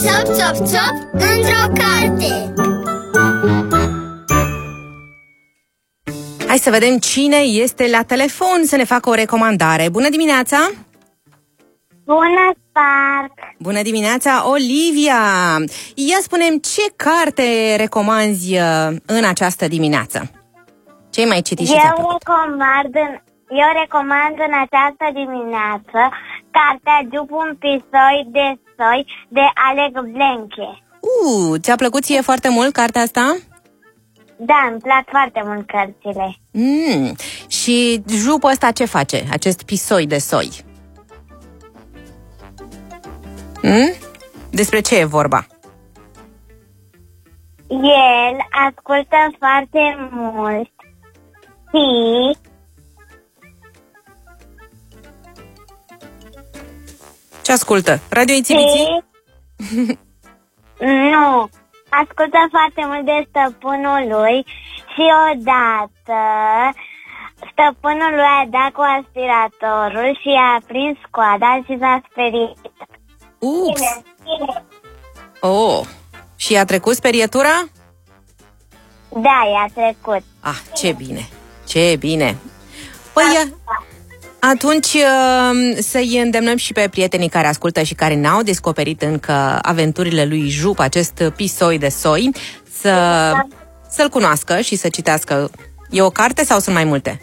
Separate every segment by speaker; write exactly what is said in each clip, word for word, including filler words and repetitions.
Speaker 1: Țop, țop, țop, într-o carte.
Speaker 2: Hai să vedem cine este la telefon să ne facă o recomandare. Bună dimineața!
Speaker 3: Bună, Spark!
Speaker 2: Bună dimineața, Olivia! Ia spune-mi, ce carte recomanzi în această dimineață? Ce ai mai citit și ți-a plăcut?
Speaker 3: recomand în, eu recomand în această dimineață cartea Giup un pisoi de soi de Alec Blenche.
Speaker 2: Uh, ți-a plăcut ție foarte mult cartea asta?
Speaker 3: Da, îmi plac foarte mult cărțile.
Speaker 2: Mm. Și jupul ăsta ce face? Acest pisoi de soi? Mm? Despre ce e vorba?
Speaker 3: El ascultă foarte mult și
Speaker 2: Ce ascultă? Radio Ițibiții?
Speaker 3: și nu, ascultă foarte mult de stăpânul lui și odată stăpânul lui a dat cu aspiratorul și a prins coada și s-a speriat.
Speaker 2: Ups! Oh! Și a trecut sperietura?
Speaker 3: Da, i-a trecut.
Speaker 2: Ah, ce bine! Ce bine! Păi, atunci să-i îndemnăm și pe prietenii care ascultă și care n-au descoperit încă aventurile lui Jup, acest pisoi de soi, să, să-l cunoască și să citească. E o carte sau sunt mai multe?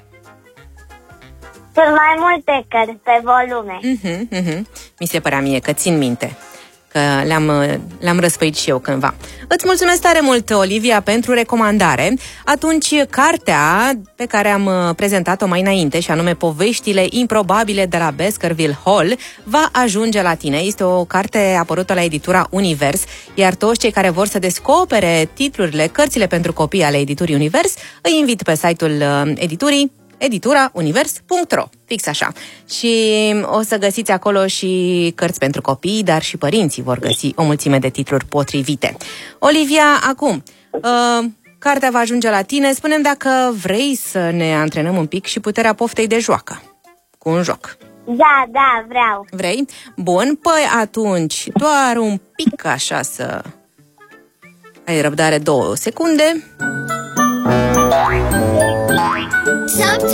Speaker 3: Sunt mai multe cărți pe volume.
Speaker 2: Uh-huh, uh-huh. Mi se părea mie că țin minte, că le-am, le-am răsfăit și eu cândva. Îți mulțumesc tare mult, Olivia, pentru recomandare. Atunci, cartea pe care am prezentat-o mai înainte, și anume Poveștile improbabile de la Baskerville Hall, va ajunge la tine. Este o carte apărută la editura Univers, iar toți cei care vor să descopere titlurile, cărțile pentru copii ale editurii Univers, îi invit pe site-ul editurii editura univers punct ro, fix așa. Și o să găsiți acolo și cărți pentru copii, dar și părinții vor găsi o mulțime de titluri potrivite. Olivia, acum, uh, cartea va ajunge la tine. Spune-mi dacă vrei să ne antrenăm un pic și puterea poftei de joacă cu un joc.
Speaker 3: Da, da, vreau.
Speaker 2: Vrei? Bun, păi atunci doar un pic așa să ai răbdare două secunde.
Speaker 1: Țop,